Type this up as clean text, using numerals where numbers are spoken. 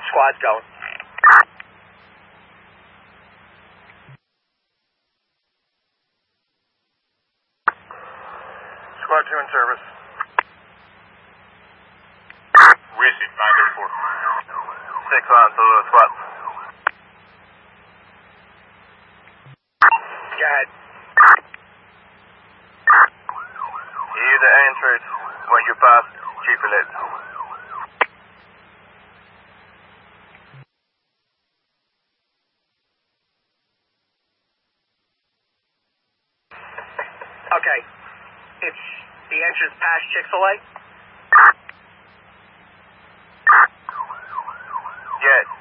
Squad's going. Squad 2 in service. Receive 934. 6 on, so the squad. Go ahead. You the entered when you pass Chief Elite. Okay. It's the entrance past Chick-fil-A? Yes.